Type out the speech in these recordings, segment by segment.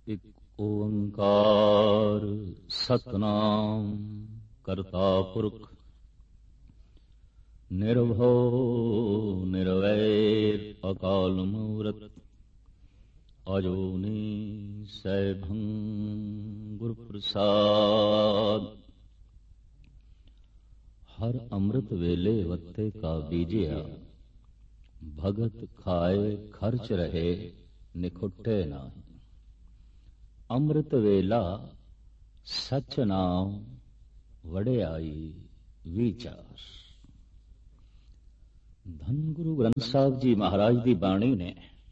ਇਕ ਓੰਕਾਰ ਸਤਿਨਾਮ ਕਰਤਾ ਪੁਰਖ ਨਿਰਭਉ ਨਿਰਵੈਰ ਅਕਾਲ ਮੂਰਤ ਅਜੂਨੀ ਸੈਭੰ ਗੁਰ ਪ੍ਰਸਾਦ। ਹਰ ਅੰਮ੍ਰਿਤ ਵੇਲੇ ਵੱਤੇ ਕਾ ਬੀਜਿਆ, ਭਗਤ ਖਾਏ ਖਰਚ ਰਹੇ ਨਿਖੁੱਟੇ ਨਾਹੀਂ। ਅੰਮ੍ਰਿਤ ਵੇਲਾ ਸਚ ਨਾਮ ਵਡਿਆਈ ਵਿਚਾਰ। ਧੰਨ ਗੁਰੂ ਗ੍ਰੰਥ ਸਾਹਿਬ ਜੀ ਮਹਾਰਾਜ ਦੀ ਬਾਣੀ ਨੇ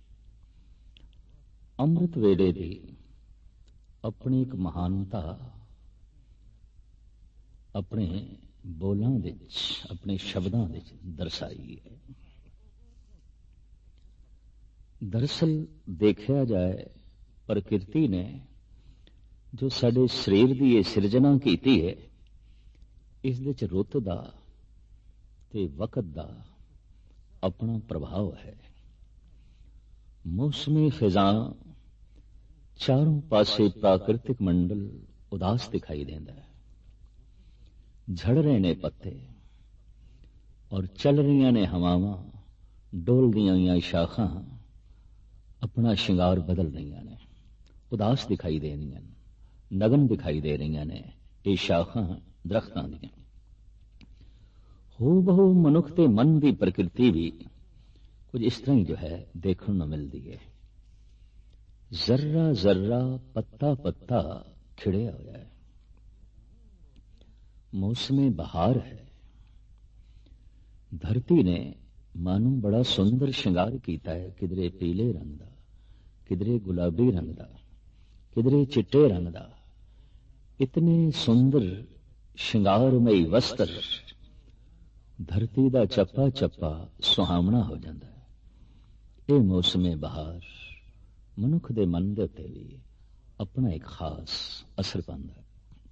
ਅੰਮ੍ਰਿਤ ਵੇਲੇ ਦੀ ਆਪਣੀ ਇੱਕ ਮਹਾਨਤਾ ਆਪਣੇ ਬੋਲਾਂ ਵਿੱਚ, ਆਪਣੇ ਸ਼ਬਦਾਂ ਵਿੱਚ ਦਰਸਾਈ ਹੈ। ਦਰਅਸਲ ਦੇਖਿਆ ਜਾਏ, ਪ੍ਰਕਿਰਤੀ ਨੇ ਜੋ ਸਾਡੇ ਸਰੀਰ ਦੀ ਇਹ ਸਿਰਜਣਾ ਕੀਤੀ ਹੈ, ਇਸ ਦੇ 'ਚ ਰੁੱਤ ਦਾ ਤੇ ਵਕਤ ਦਾ ਆਪਣਾ ਪ੍ਰਭਾਵ ਹੈ। ਮੌਸਮੀ ਫਿਜ਼ਾਂ, ਚਾਰੋਂ ਪਾਸੇ ਪ੍ਰਾਕਿਰਤਿਕ ਮੰਡਲ ਉਦਾਸ ਦਿਖਾਈ ਦਿੰਦਾ ਹੈ। ਝੜ ਰਹੇ ਨੇ ਪੱਤੇ ਔਰ ਚੱਲ ਰਹੀਆਂ ਨੇ ਹਵਾਵਾਂ, ਡੋਲਦੀਆਂ ਹੋਈਆਂ ਸ਼ਾਖਾਂ ਆਪਣਾ ਸ਼ਿੰਗਾਰ ਬਦਲ ਰਹੀਆਂ ਨੇ, ਉਦਾਸ ਦਿਖਾਈ ਦੇ ਰਹੀਆਂ ਨੇ, ਨਗਨ ਦਿਖਾਈ ਦੇ ਰਹੀਆਂ ਨੇ ਇਹ ਸ਼ਾਖਾਂ ਦਰਖਤਾਂ ਦੀਆਂ। ਹੋ ਬਹੁ ਮਨੁੱਖ ਤੇ ਮਨ ਦੀ ਪ੍ਰਕਿਰਤੀ ਵੀ ਕੁਝ ਇਸ ਤਰ੍ਹਾਂ ਹੀ ਜੋ ਹੈ ਦੇਖਣ ਨੂੰ ਮਿਲਦੀ ਹੈ। ਜ਼ਰਰਾ ਜ਼ਰਰਾ, ਪੱਤਾ ਪੱਤਾ ਖਿੜਿਆ ਹੋਇਆ ਹੈ। ਮੌਸਮੇ ਬਹਾਰ ਹੈ। ਧਰਤੀ ਨੇ ਮਾਨੂੰ ਬੜਾ ਸੁੰਦਰ ਸ਼ਿੰਗਾਰ ਕੀਤਾ ਹੈ, ਕਿਧਰੇ ਪੀਲੇ ਰੰਗ ਦਾ, ਕਿਧਰੇ ਗੁਲਾਬੀ ਰੰਗ ਦਾ, ਕਿਧਰੇ ਚਿੱਟੇ ਰੰਗ ਦਾ। ਇਤਨੇ ਸੁੰਦਰ ਸ਼ਿੰਗਾਰਮਈ ਵਸਤਰ, ਧਰਤੀ ਦਾ ਚੱਪਾ ਚੱਪਾ ਸੁਹਾਵਣਾ ਹੋ ਜਾਂਦਾ ਹੈ। ਇਹ ਮੌਸਮੇ ਬਹਾਰ ਮਨੁੱਖ ਦੇ ਮਨ ਦੇ ਉੱਤੇ ਵੀ ਆਪਣਾ ਇੱਕ ਖਾਸ ਅਸਰ ਪਾਉਂਦਾ ਹੈ।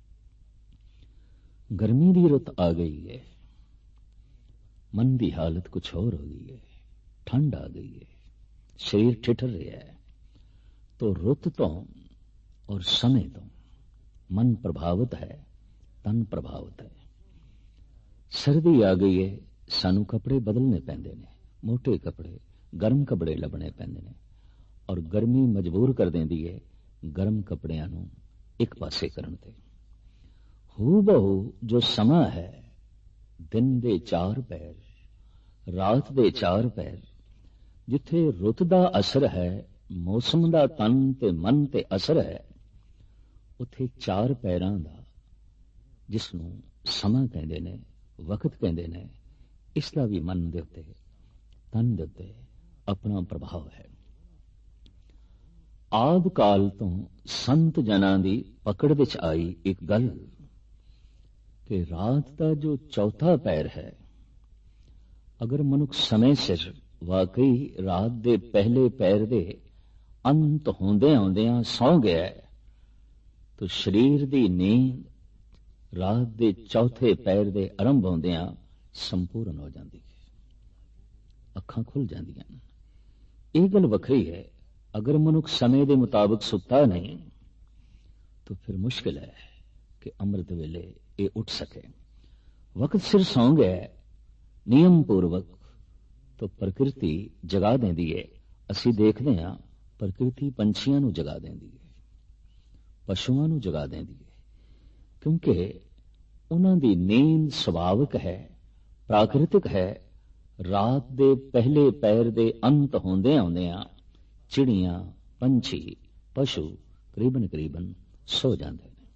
ਗਰਮੀ ਦੀ ਰੁੱਤ ਆ ਗਈ ਹੈ, ਮਨ ਦੀ ਹਾਲਤ ਕੁਛ ਹੋਰ ਹੋ ਗਈ ਹੈ। ਠੰਡ ਆ ਗਈ ਹੈ, ਸਰੀਰ ਠਿਠਰ ਰਿਹਾ ਹੈ। ਤੋ ਰੁੱਤ ਤੋਂ ਔਰ ਸਮੇਂ ਤੋਂ ਮਨ ਪ੍ਰਭਾਵਿਤ ਹੈ, ਤਨ ਪ੍ਰਭਾਵਿਤ ਹੈ। ਸਰਦੀ ਆ ਗਈ ਹੈ, ਸਾਨੂੰ ਕੱਪੜੇ ਬਦਲਣੇ ਪੈਂਦੇ ਨੇ, ਮੋਟੇ ਕੱਪੜੇ, ਗਰਮ ਕੱਪੜੇ ਲੱਭਣੇ ਪੈਂਦੇ ਨੇ। ਔਰ ਗਰਮੀ ਮਜਬੂਰ ਕਰ ਦਿੰਦੀ ਹੈ ਗਰਮ ਕੱਪੜਿਆਂ ਨੂੰ ਇੱਕ ਪਾਸੇ ਕਰਨ ਤੇ। ਹੂ ਬਹੂ ਜੋ ਸਮਾਂ ਹੈ, ਦਿਨ ਦੇ 4 ਪਹਿਰ, ਰਾਤ ਦੇ 4 ਪਹਿਰ, ਜਿੱਥੇ ਰੁੱਤ ਦਾ ਅਸਰ ਹੈ, ਮੌਸਮ ਦਾ ਤਨ ਤੇ ਮਨ ਤੇ ਅਸਰ ਹੈ, ਉੱਥੇ 4 ਪਹਿਰਾਂ ਦਾ, ਜਿਸ ਨੂੰ ਸਮਾਂ ਕਹਿੰਦੇ ਨੇ, ਵਕਤ ਕਹਿੰਦੇ ਨੇ, ਇਸ ਦਾ ਵੀ ਮਨ ਦੇ ਉੱਤੇ, ਤਨ ਦੇ ਉੱਤੇ ਆਪਣਾ ਪ੍ਰਭਾਵ ਹੈ। ਆਦਿ ਕਾਲ ਤੋਂ ਸੰਤ ਜਨਾਂ ਦੀ ਪਕੜ ਵਿੱਚ ਆਈ ਇੱਕ ਗੱਲ ਕਿ ਰਾਤ ਦਾ ਜੋ 4ਥਾ ਪਹਿਰ ਹੈ, ਅਗਰ ਮਨੁੱਖ ਸਮੇਂ ਸਿਰ ਵਾਕਈ ਰਾਤ ਦੇ ਪਹਿਲੇ ਪਹਿਰ ਦੇ ਅੰਤ ਹੁੰਦਿਆਂ ਹੁੰਦਿਆਂ ਸੌਂ ਗਿਆ ਤਾਂ ਸਰੀਰ ਦੀ ਨੀਂਦ ਰਾਤ ਦੇ 4ਥੇ ਪਹਿਰ ਦੇ ਆਰੰਭ ਹੁੰਦਿਆਂ ਸੰਪੂਰਨ ਹੋ ਜਾਂਦੀ ਹੈ। ਅੱਖਾਂ ਖੁੱਲ ਜਾਂਦੀਆਂ ਨੇ। ਇਹ ਗੱਲ ਵੱਖਰੀ ਹੈ। ਅਗਰ ਮਨੁੱਖ ਸਮੇਂ ਦੇ ਮੁਤਾਬਕ ਸੁੱਤਾ ਨਹੀਂ ਤਾਂ ਫਿਰ ਮੁਸ਼ਕਿਲ ਹੈ ਕਿ ਅੰਮ੍ਰਿਤ ਵੇਲੇ ਇਹ ਉੱਠ ਸਕੇ। ਵਕਤ ਸਿਰ ਸੌਂ ਗਿਆ ਨਿਯਮ ਪੂਰਵਕ ਤਾਂ ਪ੍ਰਕਿਰਤੀ ਜਗਾ ਦਿੰਦੀ ਹੈ। ਅਸੀਂ ਦੇਖਦੇ ਹਾਂ ਪ੍ਰਕਿਰਤੀ ਪੰਛੀਆਂ ਨੂੰ ਜਗਾ ਦਿੰਦੀ ਹੈ, ਪਸ਼ੂਆਂ ਨੂੰ ਜਗਾ ਦਿੰਦੀ ਹੈ, ਕਿਉਂਕਿ ਉਹਨਾਂ ਦੀ ਨੀਂਦ ਸੁਭਾਵਿਕ ਹੈ, ਪ੍ਰਾਕਿਰਤਿਕ ਹੈ। ਰਾਤ ਦੇ ਪਹਿਲੇ ਪਹਿਰ ਦੇ ਅੰਤ ਹੁੰਦਿਆਂ ਹੁੰਦਿਆਂ ਚਿੜੀਆਂ, ਪੰਛੀ, ਪਸ਼ੂ ਕਰੀਬਨ ਸੋ ਜਾਂਦੇ ਨੇ।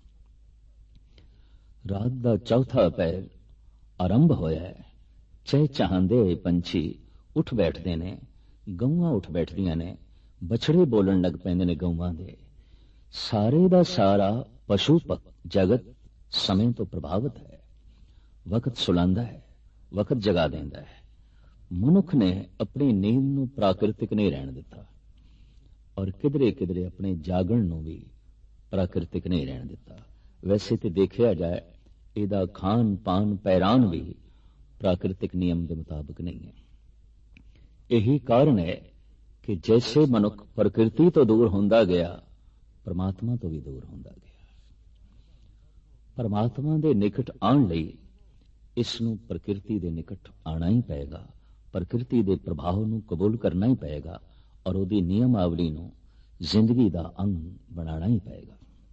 ਰਾਤ ਦਾ 4ਥਾ ਪਹਿਰ ਆਰੰਭ ਹੋਇਆ ਹੈ। ਚਹਿਚਹਾਉਂਦੇ ਹੋਏ ਪੰਛੀ ਉੱਠ ਬੈਠਦੇ ਨੇ, ਗਊਆਂ ਉੱਠ ਬੈਠਦੀਆਂ ਨੇ, ਬਛੜੇ ਬੋਲਣ ਲੱਗ ਪੈਂਦੇ ਨੇ ਗਊਆਂ ਦੇ। ਸਾਰੇ ਦਾ ਸਾਰਾ ਪਸ਼ੂ ਜਗਤ ਸਮੇਂ ਤੋਂ ਪ੍ਰਭਾਵਿਤ ਹੈ। ਵਕਤ ਸੁਲਾਂਦਾ ਹੈ, ਵਕਤ ਜਗਾ ਦਿੰਦਾ ਹੈ। ਮਨੁੱਖ ਨੇ ਆਪਣੀ ਨੀਂਦ ਨੂੰ ਪ੍ਰਾਕਿਰਤਿਕ ਨਹੀਂ ਰਹਿਣ ਦਿੱਤਾ ਔਰ ਕਿਧਰੇ ਕਿਧਰੇ ਆਪਣੇ ਜਾਗਣ ਨੂੰ ਵੀ ਪ੍ਰਾਕਿਰਤਿਕ ਨਹੀਂ ਰਹਿਣ ਦਿੱਤਾ। ਵੈਸੇ ਤੇ ਦੇਖਿਆ ਜਾਏ ਇਹਦਾ ਖਾਨ ਪਾਨ ਪਹਿਰਾਨ ਵੀ ਪ੍ਰਾਕਿਰਤਿਕ ਨਿਯਮ ਦੇ ਮੁਤਾਬਕ ਨਹੀਂ ਹੈ। ਇਹੀ ਕਾਰਨ ਹੈ ਕਿ ਜੈਸੇ ਮਨੁੱਖ ਪ੍ਰਕਿਰਤੀ ਤੋਂ ਦੂਰ ਹੁੰਦਾ ਗਿਆ, ਪਰਮਾਤਮਾ ਤੋਂ ਵੀ ਦੂਰ ਹੁੰਦਾ ਗਿਆ। ਪਰਮਾਤਮਾ ਦੇ ਨਿਕਟ ਆਉਣ ਲਈ ਇਸ ਨੂੰ ਪ੍ਰਕਿਰਤੀ ਦੇ ਨਿਕਟ ਆਉਣਾ ਹੀ ਪਏਗਾ, ਪ੍ਰਕਿਰਤੀ ਦੇ ਪ੍ਰਭਾਵ ਨੂੰ ਕਬੂਲ ਕਰਨਾ ਹੀ ਪਏਗਾ ਔਰ ਉਹਦੀ ਨਿਯਮਾਵਲੀ ਨੂੰ ਜ਼ਿੰਦਗੀ ਦਾ ਅੰਗ ਬਣਾਉਣਾ ਹੀ ਪਏਗਾ।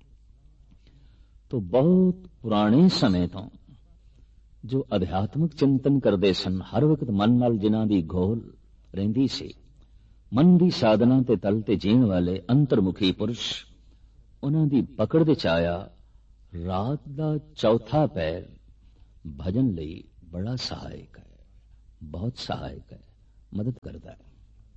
ਤੋ ਬਹੁਤ ਪੁਰਾਣੇ ਸਮੇਂ ਤੋਂ ਜੋ ਅਧਿਆਤਮਿਕ ਚਿੰਤਨ ਕਰਦੇ ਸਨ, ਹਰ ਵਕਤ ਮਨ ਨਾਲ ਜਿਨ੍ਹਾਂ ਦੀ ਗੋਲ ਰਹਿੰਦੀ ਸੀ, ਮਨ ਦੀ ਸਾਧਨਾ ਤੇ ਤਲ ਤੇ ਜੀਣ ਵਾਲੇ ਅੰਤਰਮੁਖੀ ਪੁਰਸ਼, ਉਹਨਾਂ ਦੀ ਪਕੜ ਵਿੱਚ ਆਇਆ ਰਾਤ ਦਾ ਚੌਥਾ ਪਹਿਰ ਭਜਨ ਲਈ ਬੜਾ ਸਹਾਇਕ ਹੈ, ਬਹੁਤ ਸਹਾਇਕ ਹੈ, ਮਦਦ ਕਰਦਾ ਹੈ।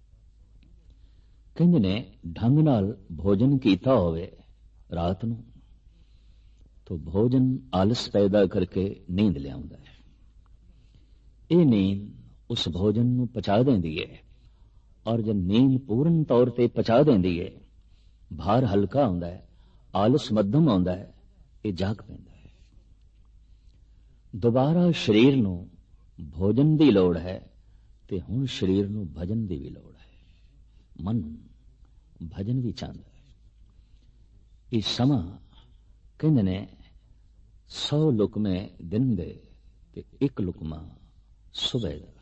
ਕਹਿੰਦੇ ਨੇ ਢੰਗ ਨਾਲ ਭੋਜਨ ਕੀਤਾ ਹੋਵੇ ਰਾਤ ਨੂੰ ਤਾਂ ਭੋਜਨ ਆਲਸ ਪੈਦਾ ਕਰਕੇ ਨੀਂਦ ਲਿਆਉਂਦਾ ਹੈ। ਇਹ ਨੀਂਦ ਉਸ ਭੋਜਨ ਨੂੰ ਪਚਾ ਦਿੰਦੀ ਹੈ ਔਰ ਜਦ ਨੀਂਦ ਪੂਰਨ ਤੌਰ ਤੇ ਪਚਾ ਦਿੰਦੀ ਹੈ, ਭਾਰ ਹਲਕਾ ਹੁੰਦਾ ਹੈ, ਆਲਸ ਮੱਧਮ ਆਉਂਦਾ ਹੈ, ਇਹ ਜਾਗ ਪੈਂਦਾ ਹੈ। ਦੁਬਾਰਾ ਸਰੀਰ ਨੂੰ ਭੋਜਨ ਦੀ ਲੋੜ ਹੈ ਤੇ ਹੁਣ ਸਰੀਰ ਨੂੰ ਭਜਨ ਦੀ ਵੀ ਲੋੜ ਹੈ। ਮਨ ਭਜਨ ਵੀ ਚਾਹੁੰਦਾ ਹੈ। ਇਹ ਸਮਾਂ ਕਹਿੰਦੇ ਨੇ 100 ਲੁਕਮੇ ਦਿਨ ਦੇ ਤੇ 1 ਲੁਕਮਾ ਸੁਬਹ ਦਾ।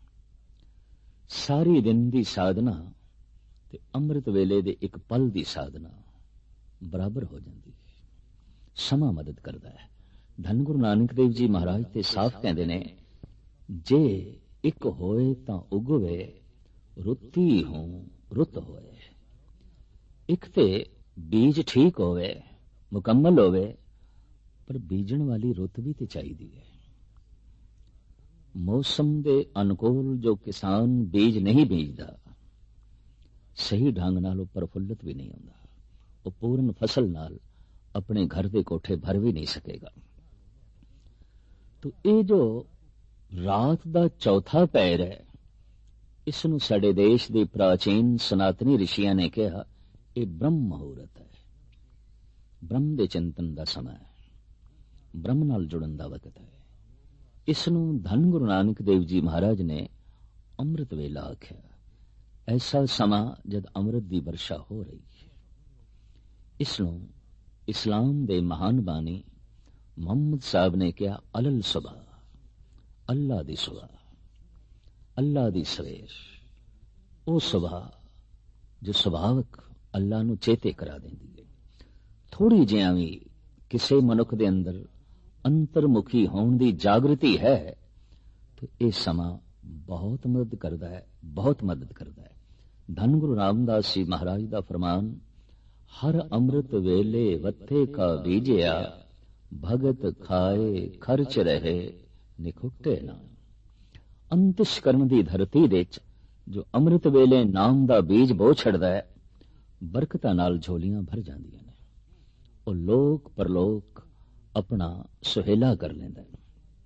ਸਾਰੀ ਦਿਨ ਦੀ ਸਾਧਨਾ ਤੇ ਅੰਮ੍ਰਿਤ ਵੇਲੇ ਦੇ ਇੱਕ ਪਲ ਦੀ ਸਾਧਨਾ ਬਰਾਬਰ ਹੋ ਜਾਂਦੀ ਹੈ। ਸਮਾਂ ਮਦਦ ਕਰਦਾ ਹੈ। ਧੰਨ ਗੁਰੂ ਨਾਨਕ ਦੇਵ ਜੀ ਮਹਾਰਾਜ ਤੇ ਸਾਫ਼ ਕਹਿੰਦੇ ਨੇ, ਜੇ ਇੱਕ ਹੋਏ ਤਾਂ ਉਗਵੇ, ਰੁੱਤੀ ਹੋਂ ਰੁੱਤ ਹੋਏ। ਇੱਕ ਤੇ ਬੀਜ ਠੀਕ ਹੋਵੇ, ਮੁਕੰਮਲ ਹੋਵੇ, ਪਰ ਬੀਜਣ ਵਾਲੀ ਰੁੱਤ ਵੀ ਤੇ ਚਾਹੀਦੀ ਹੈ। ਮੌਸਮ ਦੇ ਅਨੁਕੂਲ ਜੋ ਕਿਸਾਨ ਬੀਜ ਨਹੀਂ ਬੀਜਦਾ, ਸਹੀ ਢੰਗ ਨਾਲ ਉਹ ਪ੍ਰਫੁੱਲਤ ਵੀ ਨਹੀਂ ਹੁੰਦਾ, ਉਹ ਪੂਰਨ ਫਸਲ ਨਾਲ ਆਪਣੇ ਘਰ ਦੇ ਕੋਠੇ ਭਰ ਵੀ ਨਹੀਂ ਸਕੇਗਾ। ਤੋ ਇਹ ਜੋ ਰਾਤ ਦਾ ਚੌਥਾ ਪਹਿਰ ਹੈ, ਇਸ ਨੂੰ ਸਾਡੇ ਦੇਸ਼ ਦੇ ਪ੍ਰਾਚੀਨ ਸਨਾਤਨੀ ਰਿਸ਼ੀਆਂ ਨੇ ਕਿਹਾ ਇਹ ਬ੍ਰਹਮ ਮੁਹੂਰਤ ਹੈ। ਬ੍ਰਹਮ ਦੇ ਚਿੰਤਨ ਦਾ ਸਮਾਂ ਹੈ, ਬ੍ਰਹਮ ਨਾਲ ਜੁੜਨ ਦਾ ਵਕਤ ਹੈ। ਇਸ ਨੂੰ ਧੰਨ ਗੁਰੂ ਨਾਨਕ ਦੇਵ ਜੀ ਮਹਾਰਾਜ ਨੇ ਅੰਮ੍ਰਿਤ ਵੇਲਾ ਆਖਿਆ। ਐਸਾ ਸਮਾਂ ਜਦ ਅੰਮ੍ਰਿਤ ਦੀ ਵਰਸ਼ਾ ਹੋ ਰਹੀ ਹੈ। ਇਸ ਨੂੰ ਇਸਲਾਮ ਦੇ ਮਹਾਨ ਬਾਨੀ ਮੁਹੰਮਦ ਸਾਹਿਬ ਨੇ ਕਿਹਾ ਅਲਲ ਸੁਬਾ, ਅੱਲਾ ਦੀ ਸੁਬਾ, ਅੱਲਾ ਦੀ ਸਵੇਰ। ਉਹ ਸੁਬਾ ਜੋ ਸੁਭਾਵਕ ਅੱਲਾ ਨੂੰ ਚੇਤੇ ਕਰਾ ਦਿੰਦੀ ਹੈ। ਥੋੜੀ ਜਿਹਾ ਵੀ ਕਿਸੇ ਮਨੁੱਖ ਦੇ ਅੰਦਰ ਅੰਤਰਮੁਖੀ ਹੋਣ ਦੀ ਜਾਗਰਤੀ ਹੈ ਤਾਂ ਇਹ ਸਮਾਂ ਬਹੁਤ ਮਦਦ ਕਰਦਾ ਹੈ, ਬਹੁਤ ਮਦਦ ਕਰਦਾ ਹੈ। ਧੰਨ ਗੁਰੂ ਰਾਮਦਾਸ ਜੀ ਮਹਾਰਾਜ ਦਾ ਫਰਮਾਨ, ਹਰ ਅੰਮ੍ਰਿਤ ਵੇਲੇ ਵੱਥੇ ਕਾ ਬੀਜਿਆ, ਭਗਤ ਖਾਏ ਖਰਚ ਰਹੇ ਨਿਖੁੱਟੇ ਨਾ। ਅੰਤਿਸ਼ ਕਰਨ ਦੀ ਧਰਤੀ ਦੇ ਵਿੱਚ ਜੋ ਅੰਮ੍ਰਿਤ ਵੇਲੇ ਨਾਮ ਦਾ ਬੀਜ ਬੋ ਛੱਡਦਾ ਹੈ, ਬਰਕਤਾਂ ਨਾਲ ਝੋਲੀਆਂ ਭਰ ਜਾਂਦੀਆਂ ਨੇ। ਉਹ ਲੋਕ ਪਰਲੋਕ ਆਪਣਾ ਸੁਹੇਲਾ ਕਰ ਲੈਂਦਾ ਹੈ।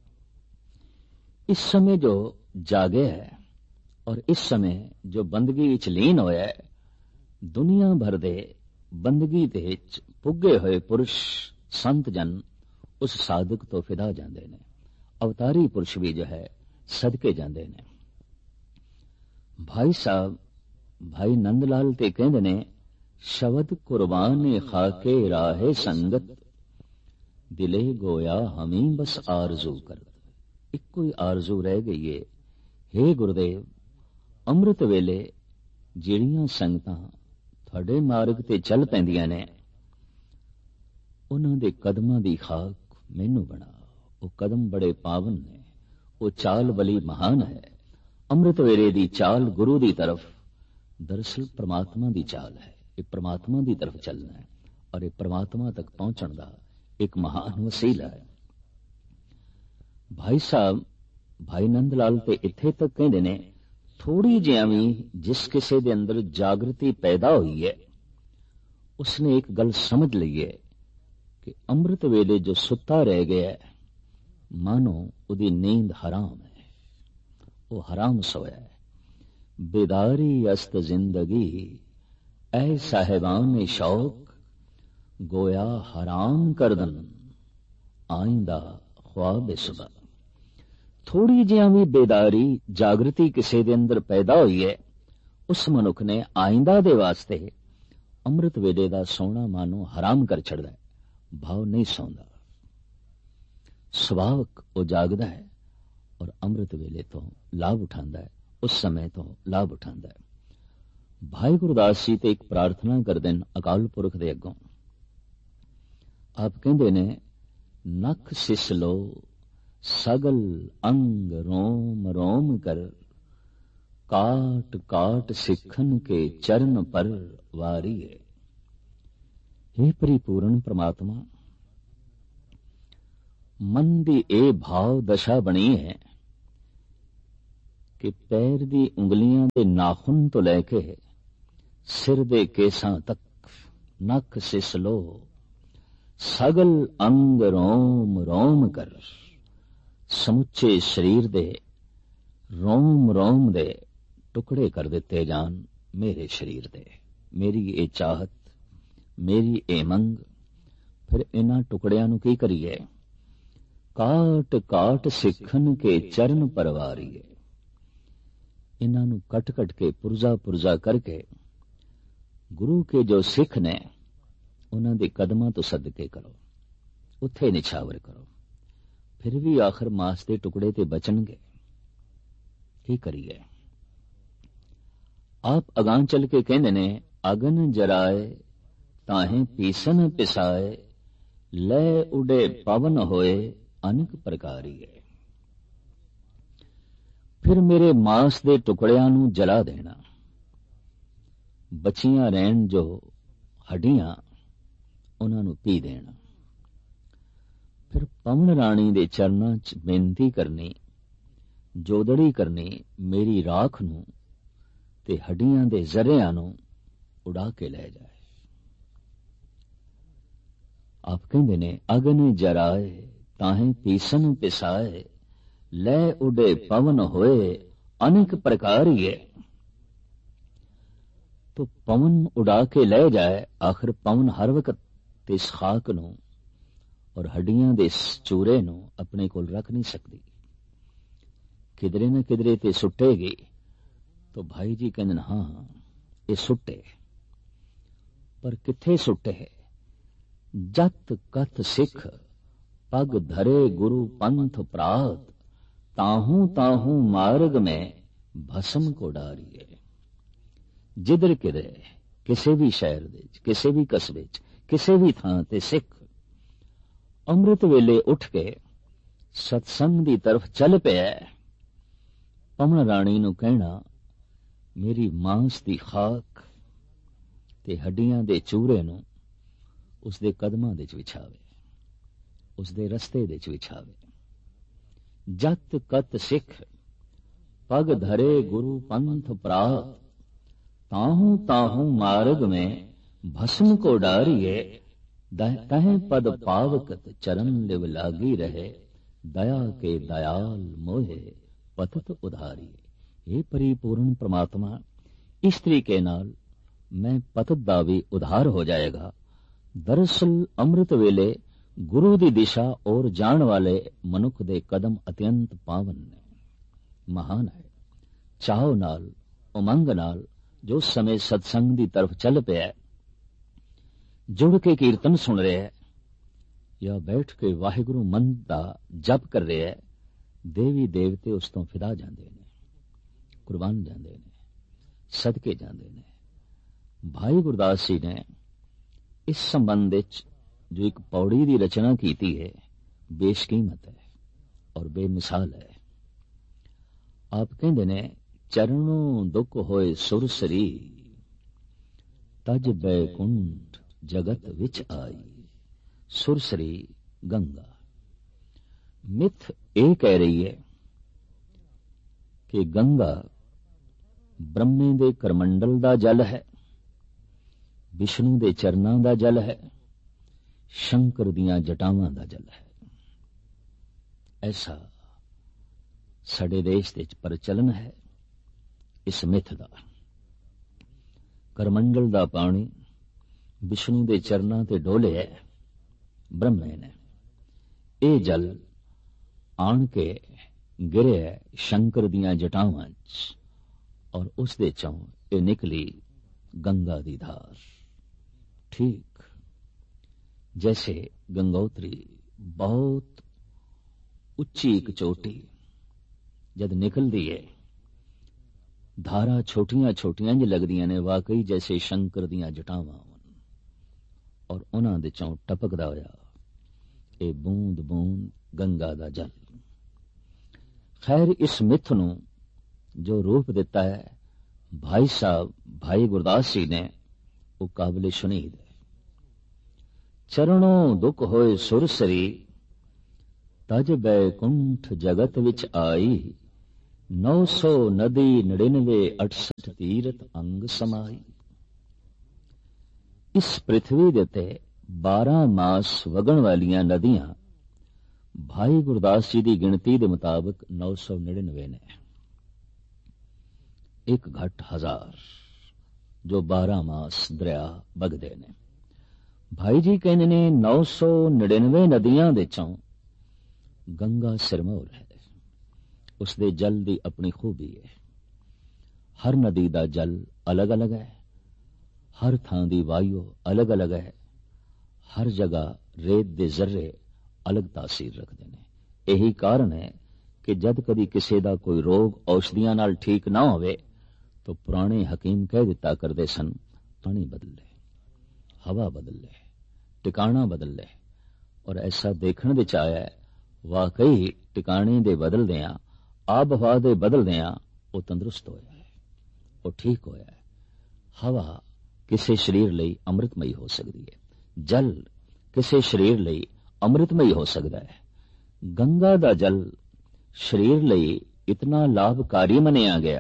ਇਸ ਸਮੇਂ ਜੋ ਜਾਗਿਆ ਹੈ ਔਰ ਇਸ ਸਮੇਂ ਜੋ ਬੰਦਗੀ ਵਿੱਚ ਲੀਨ ਹੋਇਆ ਹੈ, ਦੁਨੀਆ ਭਰ ਦੇ ਬੰਦਗੀ ਦੇ ਵਿੱਚ ਪੁੱਗੇ ਹੋਏ ਪੁਰਸ਼ ਸੰਤ ਜਨ ਉਸ ਸਾਧਕ ਤੋਂ ਫਿਦਾ ਜਾਂਦੇ ਨੇ। ਅਵਤਾਰੀ ਪੁਰਸ਼ ਵੀ ਜੋ ਹੈ ਸਦਕੇ ਜਾਂਦੇ ਨੇ। ਭਾਈ ਸਾਹਿਬ ਭਾਈ ਨੰਦ ਲਾਲ ਤੇ ਕਹਿੰਦੇ ਨੇ, ਸ਼ਬਦ ਕੁਰਬਾਨ ਖਾਕੇ ਰਾਹੇ ਸੰਗਤ, ਦਿਲੇ ਗੋਇਆ ਹਮੀ ਬਸ ਆਰਜ਼ੂ ਕਰ। ਇੱਕੋ ਹੀ ਆਰਜ਼ੂ ਰਹਿ ਗਈ ਏ, ਹੇ ਗੁਰਦੇਵ, ਅੰਮ੍ਰਿਤ ਵੇਲੇ ਜਿਹੜੀਆਂ ਸੰਗਤਾਂ ਤੁਹਾਡੇ ਮਾਰਗ ਤੇ ਚੱਲ ਪੈਂਦੀਆਂ ਨੇ, ਉਹਨਾਂ ਦੇ ਕਦਮਾਂ ਦੀ ਖਾਕ ਮੈਨੂੰ ਬਣਾ। ਉਹ ਕਦਮ ਬੜੇ ਪਾਵਨ ਨੇ, ਉਹ ਚਾਲ ਬਲੀ ਮਹਾਨ ਹੈ। ਅੰਮ੍ਰਿਤ ਵੇਲੇ ਦੀ ਚਾਲ ਗੁਰੂ ਦੀ ਤਰਫ ਦਰਅਸਲ ਪ੍ਰਮਾਤਮਾ ਦੀ ਚਾਲ ਹੈ। ਇਹ ਪ੍ਰਮਾਤਮਾ ਦੀ ਤਰਫ ਚੱਲਣਾ ਹੈ ਔਰ ਇਹ ਪ੍ਰਮਾਤਮਾ ਤੱਕ ਪਹੁੰਚਣ ਦਾ ਇੱਕ ਮਹਾਨ ਵਸੀਲਾ ਹੈ। ਭਾਈ ਸਾਹਿਬ ਭਾਈ ਨੰਦ ਲਾਲ ਤੇ ਇੱਥੇ ਤੱਕ ਕਹਿੰਦੇ ਨੇ, ਥੋੜੀ ਜਿਹੀ ਵੀ ਜਿਸ ਕਿਸੇ ਦੇ ਅੰਦਰ ਜਾਗਰਤੀ ਪੈਦਾ ਹੋਈ ਹੈ, ਉਸਨੇ ਇੱਕ ਗੱਲ ਸਮਝ ਲਈ ਹੈ ਕਿ ਅੰਮ੍ਰਿਤ ਵੇਲੇ ਜੋ ਸੁੱਤਾ ਰਹਿ ਗਿਆ ਹੈ, ਮਾਨੋ ਉਹਦੀ ਨੀਂਦ ਹਰਾਮ ਹੈ, ਉਹ ਹਰਾਮ ਸੋਇਆ ਹੈ। ਬੇਦਾਰੀ ਅਸਤ ਜ਼ਿੰਦਗੀ ਐ ਸਾਹਿਬਾਨ ਸ਼ੌਕ, ਗੋਇਆ ਹਰਾਮ ਕਰਦਨ ਆਇੰਦਾ ख्वाब सुबह। थोड़ी जिहा भी बेदारी जागृति किसी दे अंदर पैदा हुई है, उस मनुख ने आइंदा दे वास्ते ਅੰਮ੍ਰਿਤ ਵੇਲੇ ਦਾ ਸੌਣਾ ਮਨ ਨੂੰ ਹਰਾਮ ਕਰ ਛੱਡਦਾ ਹੈ। ਭਾਵ ਨਹੀਂ ਸੌਂਦਾ, ਸੁਭਾਵਕ ਉਹ ਜਾਗਦਾ ਹੈ ਔਰ ਅੰਮ੍ਰਿਤ ਵੇਲੇ ਤੋਂ ਲਾਭ ਉਠਾਉਂਦਾ ਹੈ, ਉਸ ਸਮੇਂ ਤੋਂ ਲਾਭ ਉਠਾਉਂਦਾ ਹੈ। ਭਾਈ ਗੁਰਦਾਸ ਜੀ ਤੇ ਇੱਕ ਪ੍ਰਾਰਥਨਾ ਕਰਦੇ ਨੇ ਅਕਾਲ ਪੁਰਖ ਦੇ ਅੱਗੋਂ। ਆਪ ਕਹਿੰਦੇ ਨੇ, ਨਖ ਸਿਸ ਲੋ ਸਗਲ ਅੰਗ ਰੋਮ ਰੋਮ ਕਰ, ਕਾਟ ਕਾਟ ਸਿੱਖਨ ਕੇ ਚਰਨ ਪਰ ਵਾਰੀਏ। हे परिपूर्ण परमात्मा, मन ਦੀ ਇਹ ਭਾਵ ਦਸ਼ਾ ਬਣੀ ਹੈ ਕਿ ਪੈਰ ਦੀ ਉਂਗਲੀਆਂ ਦੇ ਨਾਖੁਨ ਤੋਂ ਲੈ ਕੇ ਸਿਰ ਦੇ ਕੇਸਾਂ ਤੱਕ ਨਖ ਸਿਸ ਲੋ ਸਗਲ ਅੰਗ ਰੋਮ ਰੋਮ ਕਰ, ਸਮੁੱਚੇ ਸਰੀਰ ਦੇ ਰੋਮ ਰੋਮ ਦੇ ਟੁਕੜੇ ਕਰ ਦਿੱਤੇ ਜਾਣ ਮੇਰੇ ਸਰੀਰ ਦੇ। ਮੇਰੀ ਇਹ ਚਾਹਤ, ਮੇਰੀ ਇਹ ਮੰਗ। ਫਿਰ ਇਹਨਾਂ ਟੁਕੜਿਆਂ ਨੂੰ ਕੀ ਕਰੀਏ? ਕਾਟ ਕਾਟ ਸਿੱਖਨ ਕੇ ਚਰਨ ਪਰਵਾਰੀਏ। ਇਹਨਾਂ ਨੂੰ ਕੱਟ ਕੱਟ ਕੇ ਪੁਰਜ਼ਾ ਪੁਰਜ਼ਾ ਕਰਕੇ ਗੁਰੂ ਕੇ ਜੋ ਸਿੱਖ ਨੇ ਉਹਨਾਂ ਦੇ ਕਦਮਾਂ ਤੋਂ ਸਦਕੇ ਕਰੋ, ਉੱਥੇ ਨਿਛਾਵਰ ਕਰੋ। ਫਿਰ ਵੀ ਆਖਰ ਮਾਸ ਦੇ ਟੁਕੜੇ ਤੇ ਬਚਣਗੇ। ਕੀ ਕਰੀਏ? ਆਪ ਅਗਾਂ ਚੱਲ ਕੇ ਕਹਿੰਦੇ ਨੇ, ਅਗਨ ਜਰਾਏ ਤਾਹੇ ਪੀਸਨ ਪਿਸਾਏ, ਲੈ ਉਡੇ ਪਵਨ ਹੋਏ ਅਨੇਕ ਪ੍ਰਕਾਰੀਏ। ਫਿਰ ਮੇਰੇ ਮਾਸ ਦੇ ਟੁਕੜਿਆਂ ਨੂੰ ਜਲਾ ਦੇਣਾ, ਬਚੀਆਂ ਰਹਿਣ ਜੋ ਹੱਡੀਆਂ ਉਹਨਾਂ ਨੂੰ ਪੀ ਦੇਣਾ। ਫਿਰ ਪਵਨ ਰਾਣੀ ਦੇ ਚਰਨਾਂ 'ਚ ਬੇਨਤੀ ਕਰਨੀ, ਜੋਦੜੀ ਕਰਨੀ, ਮੇਰੀ ਰਾਖ ਨੂੰ ਤੇ ਹੱਡੀਆਂ ਦੇ ਜ਼ਰਿਆਂ ਨੂੰ ਉਡਾ ਕੇ ਲੈ ਜਾਏ। ਆਪ ਕਹਿੰਦੇ ਨੇ, ਅਗਨ ਜਰਾਏ ਤਾਹੇ ਪੀਸਨ ਪਿਸਾਏ, ਲੈ ਉਡੇ ਪਵਨ ਹੋਏ ਅਨੇਕ ਪ੍ਰਕਾਰੀਏ। तो पवन उड़ा के ले जाए। आखिर पवन हर वक्त इस खाक नूं और हड्डियां दे इस चूरे नूं अपने कोल रख नहीं सकती, किधरे न किधरे ते सुट्टेगी। तो भाई जी कहंदे हाँ ये सुट्टे, पर किथे सुट्टे? जत कथ सिख पग धरे गुरु पंथ प्रात, ताहू ताहू मार्ग में भस्म को डारिए। जिधर किधरे किसी भी शहर दे, किसी भी कस्बे च, किसी भी थां ते सिख अमृत वेले उठ के सत्संग दी तरफ चल पिया। पवन राणी नूं कहना, मेरी मांस दी खाक ते हड्डियां दे चूरे नूं उसदे कदमां दे च विछावे, उसदे रस्ते दे च विछावे। जत कत सिख पग धरे गुरु पंथ प्रात, ताहू ताहू मार्ग में भस्म को डारिए। तह पद पावकत चरण लिव लागी रहे, दया के दयाल मोहे पतत उधारिए। हे परिपूर्ण परमात्मा, इस तरीके नाल मैं पतत दा भी उधार हो जाएगा। दरअसल अमृत वेले गुरु दी दिशा और जान वाले मनुख दे कदम अत्यंत पावन ने, महान है। चाहो नाल उमंग नाल जो समय सत्संग दी तरफ चल पिया, जुड़ के कीर्तन सुन रहे है या बैठ के वाहिगुरु मंत्र दा जप कर रहे है, देवी देवते उस तो फिदा जांदे ने, कुर्बान जांदे ने, सदके जांदे ने। भाई गुरदास जी ने इस संबंध विच जो एक पौड़ी की रचना की है, बेशकीमत है और बेमिसाल है। आप कहते ने, चरणों दुख होए सुरसरी, तज बैकुंठ जगत विच आई। सुरसरी गंगा। मिथ ये कह रही है कि गंगा ब्रह्मे दे करमंडल दा जल है, विष्णु दे चरनां दा जल है, शंकर दियां जटावां दा जल है। ऐसा साडे देश दे प्रचलन है इस मिथ दा। करमंडल दा पानी विष्णु दे चरनां ते डोले है ब्रह्मे ने। ये जल आण के गिरे है शंकर दियां जटावां च और उस दे चों ये निकली गंगा दी धार। ठीक जैसे गंगोत्री बहुत ਉੱਚੀ ਇੱਕ ਚੋਟੀ जद निकलती है, धारा छोटियां छोटियां ज लगदियां ने, वाकई जैसे शंकर दियां जटावां और उन्हां दे चों टपकदा होया ये बूंद बूंद गंगा दा जल। खैर इस मिथ नूं जो रूप दिता है भाई साहब भाई गुरदास जी ने, वो काबिल शुनीद है। चरणों दुख होए सुरसरी, तज बैकुंठ जगत विच आई, 900 नदी 99 68 तीरथ अंग समाई। इस पृथ्वी दे ते 12 मास वगण वालियां नदियां भाई गुरदास जी की गिणती के मुताबिक 999 ने, एक घट 1000 जो 12 मास दरिया बगदे ने। भाई जी कहने ने 999 नदियां दे चों गंगा सिरमौर है, उसदे जल की अपनी खूबी है। हर नदी का जल अलग अलग है, हर थां दी वायु अलग अलग है, हर जगह रेत दे जर्रे अलग तासीर रखते हैं। यही कारण है कि जद कदी किसी का कोई रोग औषधियां नाल ठीक ना होवे तो पुराने हकीम कह दिता करते सन, पानी बदल ले, हवा बदल ले, टिकाणा बदल ले। और ऐसा देखने विच आया है, वाकई टिकाणे दे बदलदियां, आब हवा दे बदलदियां वो तंदुरुस्त होया है, वो ठीक होया है। हवा किसी शरीर लई अमृतमयी हो सकती है, जल किसी शरीर लई अमृतमयी हो सकता है। गंगा दा जल शरीर लई इतना लाभकारी मनिया गया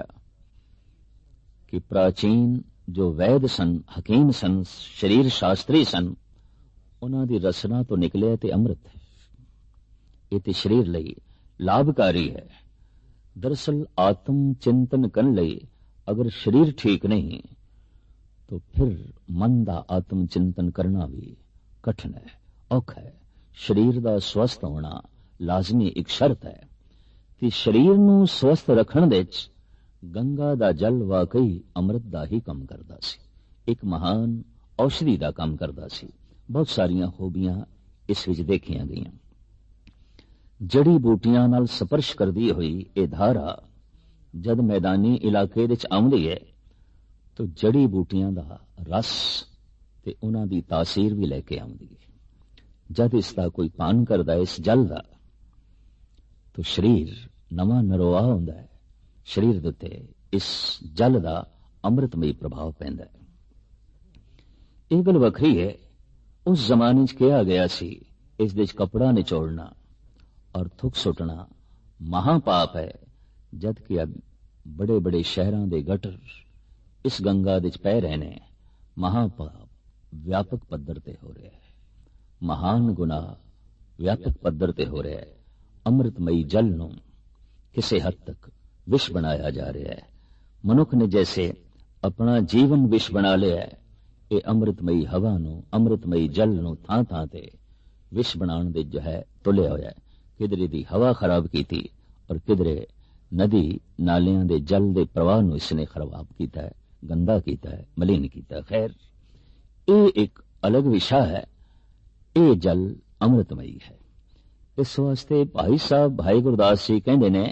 कि प्राचीन जो वैद सन, हकीम सन, शरीर शास्त्री सन, उन्हां दी रसना तो निकले ते अमृत है। ये ते शरीर लई लाभकारी है। दरअसल आत्म चिंतन करने लई अगर शरीर ठीक नहीं तो फिर मन का आत्म चिंतन करना भी कठिन है, औखा है। शरीर का स्वस्थ होना लाजमी एक शर्त है कि शरीर नूं स्वस्थ रखण दे विच गंगा दा जल वाकई अमृत दा ही काम करदा सी, एक महान औषधि दा काम करदा सी। बहुत सारियां खूबियां इस विच देखियां गईयां। जड़ी बूटियां नाल स्पर्श करदी हुई ये धारा जद मैदानी इलाके विच आउंदी है तो जड़ी बूटियां दा रस ते उन्हां दी तासीर भी लैके आउंदी है। जद इसका कोई पान करदा इस जल का तो शरीर नवा नरोआ हुंदा है, शरीर दे उत्ते इस जल का अमृतमयी प्रभाव पैंदा है। यह गल वखरी है, उस जमाने च कहा गया सी इस दे कपड़ा निचोड़ना और थुक सुटना महापाप है, जबकि अब बड़े बड़े शहरों के गटर इस गंगा दे पै रहे ने। महापाप व्यापक पद्धर ते हो रहा है, महान गुनाह व्यापक पद्धर ते हो रहा है। अमृतमयी जल नूं किसी हद तक विष बनाया जा रहा है। मनुख ने जैसे अपना जीवन विष बना लिया है, ये अमृतमयी हवा नूं, अमृतमयी जल नूं थां थां ते विष बनाने दे जो है तुलिया होया है। किधरे दी हवा खराब की थी और किधरे नदी नालियां दे जल दे प्रवाह नूं इसने खराब किया है, गंदा किया है, मलिन किया। खैर ये एक अलग विषय है। ये जल अमृतमयी है। इस वास्ते भाई साहब भाई गुरदास जी कहते ने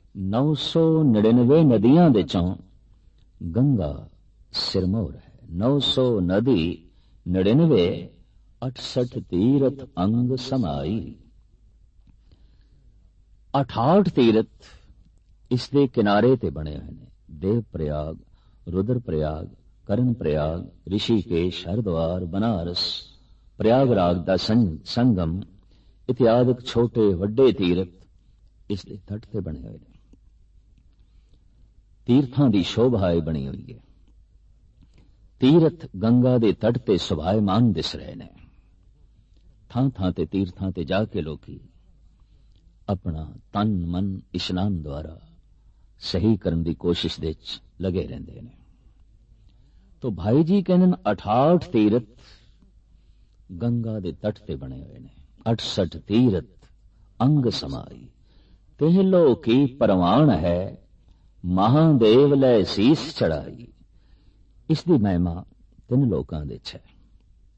999 नदियां दे चों गंगा सिरमौर है। 900 नदी 99 68 तीरथ अंग समाई। 68 तीरथ इस दे किनारे ते बने हुए ने। देव प्रयाग, रुद्र प्रयाग, करण प्रयाग, ऋषिकेश, हरिद्वार, बनारस, प्रयागराज दा संगम इत्यादि छोटे वड्डे तीरथ इस दे तट ते बने हुए ने। तीर्थां दी शोभा बनी हुई है। तीर्थ गंगा दे तट ते सुभायमान दिस रहे ने। थां थां ते तीर्थां ते जाके लोकी अपना तन मन इशनान द्वारा सही करने की कोशिश दे लगे रहंदे ने। तो भाई जी कहने 68 तीरथ गंगा दे तट ते बने हुए ने। 68 तीरथ अंग समाई। तेहलो की परवान है, महादेव लै सीस चढ़ाई। इसकी महिमा 3 लोकां दे है।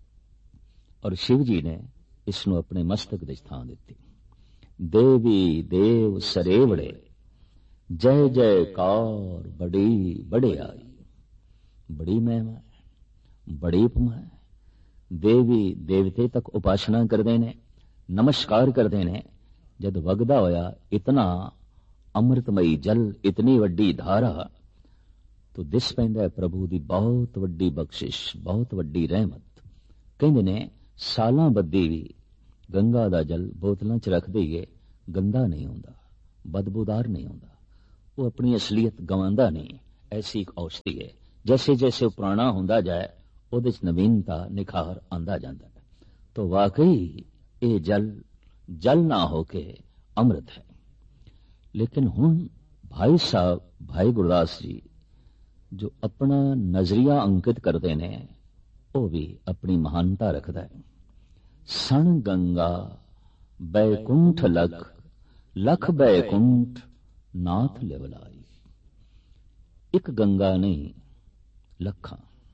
ਔਰ ਸ਼ਿਵ ਜੀ ਨੇ ਇਸ ਨੂੰ ਆਪਣੇ ਮਸਤਕ ਦੇ ਥਾਂ ਦਿੱਤੀ। ਦੇਵੀ ਦੇਵ ਸਰੇਵੜੇ ਜੈ ਜੈਕਾਰ ਬੜੀ ਵਡਿਆਈ। ਬੜੀ ਮਹਿਮਾ ਹੈ, ਬੜੀ ਉਪਮਾ ਹੈ। ਦੇਵੀ ਦੇਵਤੇ ਤੱਕ ਉਪਾਸਨਾ ਕਰਦੇ ਨੇ, ਨਮਸਕਾਰ ਕਰਦੇ ਨੇ। ਜਦ ਵਗਦਾ ਹੋਇਆ ਇਤਨਾ ਅੰਮ੍ਰਿਤਮਈ ਜਲ, ਇਤਨੀ ਵੱਡੀ ਧਾਰਾ, ਤੋ ਦਿਸ ਪੈਂਦਾ ਹੈ ਪ੍ਰਭੂ ਦੀ ਬਹੁਤ ਵੱਡੀ ਬਖਸ਼ਿਸ਼, ਬਹੁਤ ਵੱਡੀ ਰਹਿਮਤ। ਕਹਿੰਦੇ ਨੇ ਸਾਲਾਂ ਬੱਧੀ ਵੀ ਗੰਗਾ ਦਾ ਜਲ ਬੋਤਲਾਂ 'ਚ ਰੱਖ ਦਈਏ, ਗੰਦਾ ਨਹੀਂ ਹੁੰਦਾ, ਬਦਬੂਦਾਰ ਨਹੀਂ ਹੁੰਦਾ, ਉਹ ਆਪਣੀ ਅਸਲੀਅਤ ਗਵਾਉਂਦਾ ਨਹੀਂ। ਐਸੀ ਇੱਕ ਔਸ਼ਧੀ ਹੈ। ਜੈਸੇ ਜੈਸੇ ਉਹ ਪੁਰਾਣਾ ਹੁੰਦਾ ਜਾਏ, ਉਹਦੇ 'ਚ ਨਵੀਨਤਾ, ਨਿਖਾਰ ਆਉਂਦਾ ਜਾਂਦਾ ਹੈ। ਤਾਂ ਵਾਕਈ ਇਹ ਜਲ ਨਾ ਹੋ ਕੇ ਅੰਮ੍ਰਿਤ ਹੈ। ਲੇਕਿਨ ਹੁਣ ਭਾਈ ਸਾਹਿਬ, ਭਾਈ ਗੁਰਦਾਸ ਜੀ ਜੋ ਆਪਣਾ ਨਜ਼ਰੀਆ ਅੰਕਿਤ ਕਰਦੇ ਨੇ, ਉਹ ਵੀ ਆਪਣੀ ਮਹਾਨਤਾ ਰੱਖਦਾ ਹੈ। ਸਣ ਗੰਗਾ ਬੈਕੁੰਠ ਲਖ, ਲਖ ਬੈਕੁੰਠ ਨਾਥ ਲਿਵਲਾਈ। ਇੱਕ ਗੰਗਾ ਨਹੀਂ, ਲੱਖਾਂ,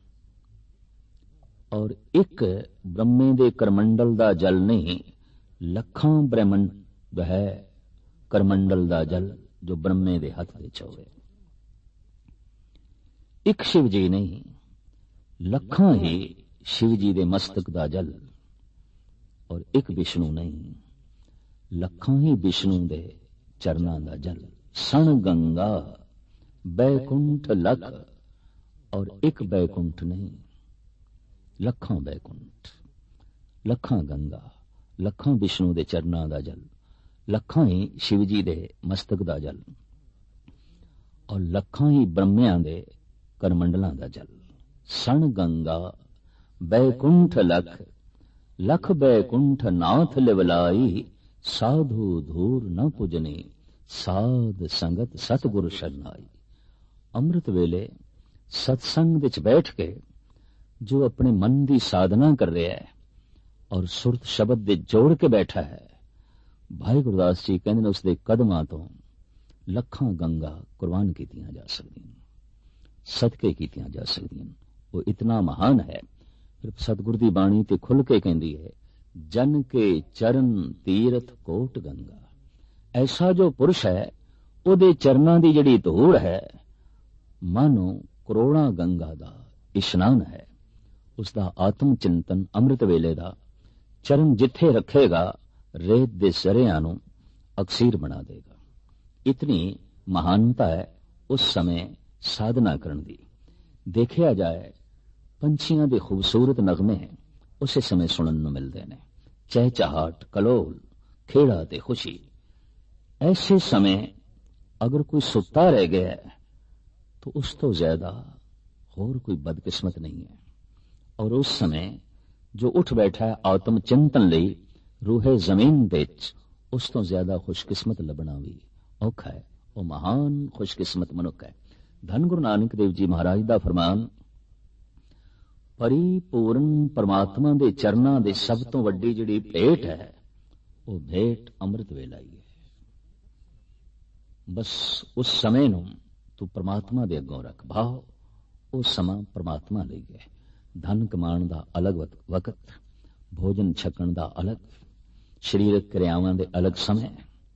ਔਰ ਇੱਕ ਬ੍ਰਹਮੇ ਦੇ ਕਰਮੰਡਲ ਦਾ ਜਲ ਨਹੀਂ, ਲੱਖਾਂ ਬ੍ਰਹਮੰਡ ਹੈ ਕਰਮੰਡਲ ਦਾ ਜਲ ਜੋ ਬ੍ਰਹਮੇ ਦੇ ਹੱਥ ਵਿੱਚ ਹੋਵੇ। ਇੱਕ ਸ਼ਿਵ ਜੀ ਨਹੀਂ, ਲੱਖਾਂ ਹੀ ਸ਼ਿਵ ਜੀ ਦੇ ਮਸਤਕ ਦਾ ਜਲ। ਔਰ ਇੱਕ ਵਿਸ਼ਨੂੰ ਨਹੀਂ, ਲੱਖਾਂ ਹੀ ਵਿਸ਼ਨੂੰ ਦੇ ਚਰਨਾਂ ਦਾ ਜਲ। ਸਣ ਗੰਗਾ ਬੈਕੁੰਠ ਲਖ, ਔਰ ਇੱਕ ਬੈਕੁੰਠ ਨਹੀਂ, ਲੱਖਾਂ ਬੈਕੁੰਠ, ਲੱਖਾਂ ਗੰਗਾ, ਲੱਖਾਂ ਵਿਸ਼ਨੂੰ ਦੇ ਚਰਨਾਂ ਦਾ ਜਲ, ਲੱਖਾਂ ਹੀ ਸ਼ਿਵ ਜੀ ਦੇ ਮਸਤਕ ਦਾ ਜਲ, ਔਰ ਲੱਖਾਂ ਹੀ ਬ੍ਰਹਮਿਆਂ ਦੇ ਕਰਮੰਡਲਾਂ ਦਾ ਜਲ। ਸਣ ਗੰਗਾ ਬੈਕੁੰਠ ਲਖ, ਲਖ ਬੈਕੁੰਠ ਨਾਥ ਲਿਵਲਾਈ। ਸਾਧੂ ਧੂਰ ਨ ਪੁਜਨੀ, ਸਾਧ ਸੰਗਤ ਸਤਿਗੁਰ ਸ਼ਰਨਾਈ। ਅੰਮ੍ਰਿਤ ਵੇਲੇ ਸਤਸੰਗ ਵਿੱਚ ਬੈਠ ਕੇ ਜੋ ਆਪਣੇ ਮਨ ਦੀ ਸਾਧਨਾ ਕਰ ਰਿਹਾ ਹੈ ਔਰ ਸੁਰਤ ਸ਼ਬਦ ਦੇ ਜੋੜ ਕੇ ਬੈਠਾ ਹੈ, ਭਾਈ ਗੁਰਦਾਸ ਜੀ ਕਹਿੰਦੇ ਨੇ ਉਸ ਦੇ ਕਦਮਾਂ ਤੋਂ ਲੱਖਾਂ ਗੰਗਾ ਕੁਰਬਾਨ ਕੀਤੀਆਂ ਜਾ ਸਕਦੀਆਂ, ਸਦਕੇ ਕੀਤੀਆਂ ਜਾ ਸਕਦੀਆਂ। ਉਹ ਇਤਨਾ ਮਹਾਨ ਹੈ। ਫਿਰ ਸਤਿਗੁਰ ਦੀ ਬਾਣੀ ਤੇ ਖੁੱਲ ਕੇ ਕਹਿੰਦੀ ਹੈ, ਜਨ ਕੇ ਚਰਨ ਤੀਰਥ ਕੋਟ ਗੰਗਾ। ਐਸਾ ਜੋ ਪੁਰਸ਼ ਹੈ, ਉਹਦੇ ਚਰਨਾਂ ਦੀ ਜਿਹੜੀ ਧੂੜ ਹੈ, ਮਾਨੋ ਕਰੋੜਾਂ ਗੰਗਾ ਦਾ ਇਸ਼ਨਾਨ ਹੈ। ਉਸ ਦਾ ਆਤਮ ਚਿੰਤਨ ਅੰਮ੍ਰਿਤ ਵੇਲੇ ਦਾ ਚਰਨ ਜਿੱਥੇ ਰੱਖੇਗਾ, ਰੇਤ ਦੇ ਜ਼ਰਿਆਂ ਨੂੰ ਅਕਸੀਰ ਬਣਾ ਦੇਗਾ। ਇਤਨੀ ਮਹਾਨਤਾ ਹੈ ਉਸ ਸਮੇਂ ਸਾਧਨਾ ਕਰਨ ਦੀ। ਦੇਖਿਆ ਜਾਏ, ਪੰਛੀਆਂ ਦੇ ਖੂਬਸੂਰਤ ਨਗਮੇ ਉਸੇ ਸਮੇਂ ਸੁਣਨ ਨੂੰ ਮਿਲਦੇ ਨੇ, ਚਹਿਚਹਾਟ, ਕਲੋਲ, ਖੇੜਾ ਤੇ ਖੁਸ਼ੀ। ਐਸੇ ਸਮੇਂ ਅਗਰ ਕੋਈ ਸੁੱਤਾ ਰਹਿ ਗਿਆ ਤਾਂ ਉਸ ਤੋਂ ਜ਼ਿਆਦਾ ਹੋਰ ਕੋਈ ਬਦਕਿਸਮਤ ਨਹੀਂ ਹੈ। ਔਰ ਉਸ ਸਮੇਂ ਜੋ ਉੱਠ ਬੈਠਾ ਹੈ ਆਤਮ ਚਿੰਤਨ ਲਈ ਰੂਹੇ ਜ਼ਮੀਨ ਵਿੱਚ, ਉਸ ਤੋਂ ਜ਼ਿਆਦਾ ਖੁਸ਼ਕਿਸਮਤ ਲੱਭਣਾ ਵੀ ਔਖਾ ਹੈ। ਉਹ ਮਹਾਨ ਖੁਸ਼ਕਿਸਮਤ ਮਨੁੱਖ ਹੈ। ਧੰਨ ਗੁਰੂ ਨਾਨਕ ਦੇਵ ਜੀ ਮਹਾਰਾਜ ਦਾ ਫਰਮਾਨ, ਪਰਿਪੂਰਨ ਪਰਮਾਤਮਾ ਦੇ ਚਰਨਾਂ ਦੇ ਸਭ ਤੋਂ ਵੱਡੀ ਜਿਹੜੀ ਭੇਟ ਹੈ, ਉਹ ਭੇਟ ਅੰਮ੍ਰਿਤ ਵੇਲਾ ਹੀ ਹੈ। ਬਸ ਉਸ ਸਮੇਂ ਨੂੰ ਤੂੰ ਪਰਮਾਤਮਾ ਦੇ ਅੱਗੋਂ ਰੱਖ ਭਾਵ, ਉਹ ਸਮਾਂ ਪਰਮਾਤਮਾ ਲਈ ਹੈ। ਧਨ ਕਮਾਉਣ ਦਾ ਅਲੱਗ ਵਕਤ, ਭੋਜਨ ਛਕਣ ਦਾ ਅਲੱਗ, ਸਰੀਰਕ ਕਿਰਿਆਵਾਂ ਦੇ ਅਲੱਗ ਸਮੇਂ,